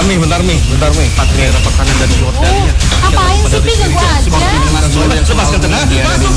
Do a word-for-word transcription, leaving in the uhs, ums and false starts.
Bentar nih, bentar nih, bentar nih. Patria rekanan dari hotelnya. Apain sih, Pi? Ganggu aja. Lepas ke tengah. Masuk